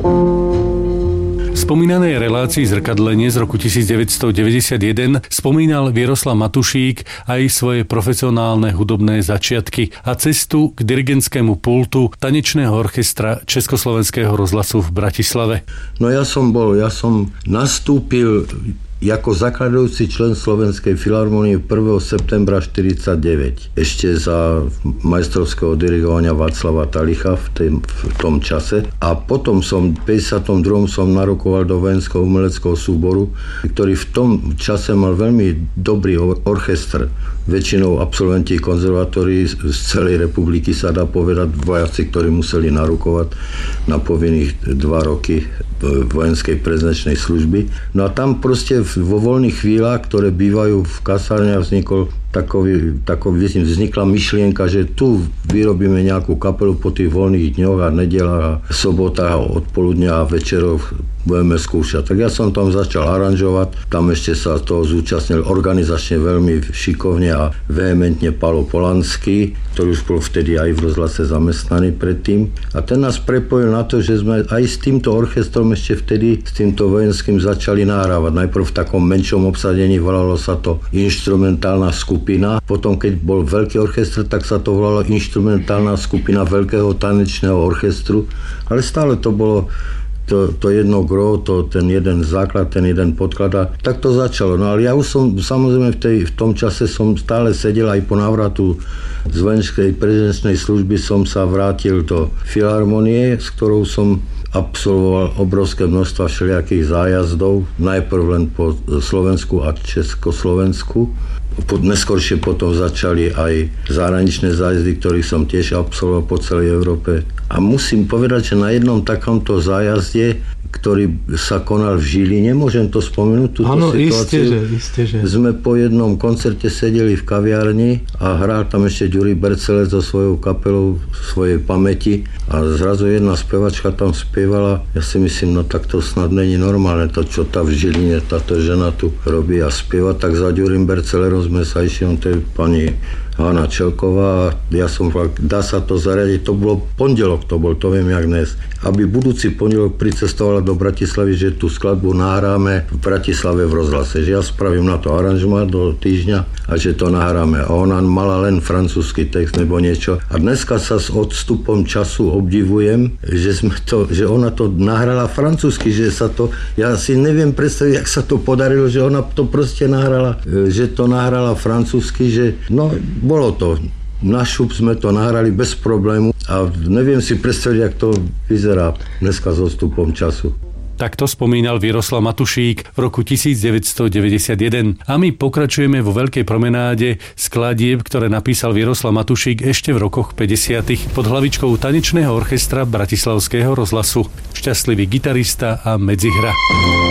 V spomínanej relácii Zrkadlenie z roku 1991 spomínal Vieroslav Matušík aj svoje profesionálne hudobné začiatky a cestu k dirigentskému pultu tanečného orchestra Československého rozhlasu v Bratislave. No ja som nastúpil ako zakladajúci člen Slovenskej filharmonie 1. septembra 1949. Ešte za majstrovského dirigovania Václava Talicha v tom čase. A potom v 52. som narokoval do vojenského umeleckého súboru, ktorý v tom čase mal veľmi dobrý orchestr. Väčšinou absolventi konzervatórií z celej republiky, sa dá povedať, vojaci, ktorí museli narukovať na povinných 2 roky vojenskej prezenčnej služby. No a tam proste vo voľných chvíľach, ktoré bývajú v kasárne, vznikla myšlienka, že tu vyrobíme nejakú kapelu po tých voľných dňoch a nedeľách a sobotách a odpoludňa a večeroch budeme skúšať. Tak ja som tam začal aranžovať, tam ešte sa toho zúčastnil organizačne veľmi šikovne a vehementne Palo Polanský, ktorý už bol vtedy aj v rozhlase zamestnaný predtým. A ten nás prepojil na to, že sme aj s týmto orchestrom ešte vtedy, s týmto vojenským začali nahrávať. Najprv v takom menšom obsadení, volalo sa to inštrumentálna skupina. Potom, keď bol veľký orchestr, tak sa to volalo inštrumentálna skupina veľkého tanečného orchestru. Ale stále to bolo to jedno gro, ten jeden základ, ten jeden podklad. A tak to začalo. No ale ja už som, samozrejme v tom čase som stále sedel aj po návratu z vojenskej prezenčnej služby som sa vrátil do filharmonie, s ktorou som absolvoval obrovské množstva všelijakých zájazdov, najprv len po Slovensku a Československu. Neskôršie potom začali aj zahraničné zájazdy, ktorých som tiež absolvoval po celej Európe. A musím povedať, že na jednom takomto zájazde, ktorý sa konal v Žiline, môžem to spomenúť, túto situáciu. Isté, že. Sme po jednom koncerte sedeli v kaviarni a hral tam ešte Ďuri Bercelec so svojou kapelou svojej pamäti a zrazu jedna spevačka tam spievala. Ja si myslím, no tak to snad není normálne, to čo tá v Žiline, táto žena tu robí a spieva, tak za Ďurim Bercelerom sme sa išli, to je pani Hanna Čelková, ja som povedal, dá sa to zariadiť, to bolo pondelok, to viem jak dnes, aby budúci pondelok pricestovala do Bratislavy, že tú skladbu nahráme v Bratislave v rozhlase, že ja spravím na to aranžma do týždňa a že to nahráme. A ona mala len francúzsky text nebo niečo. A dneska sa s odstupom času obdivujem, že ona to nahrala francúzsky, že sa to, ja si neviem predstaviť, jak sa to podarilo, že ona to proste nahrala, že to nahrala francúzsky, že no, bolo to. Na šup sme to nahrali bez problému a neviem si predstaviť, jak to vyzerá dneska s odstupom času. Takto spomínal Vieroslav Matušík v roku 1991. A my pokračujeme vo veľkej promenáde skladieb, ktoré napísal Vieroslav Matušík ešte v rokoch 50. pod hlavičkou tanečného orchestra Bratislavského rozhlasu. Šťastlivý gitarista a medzihra.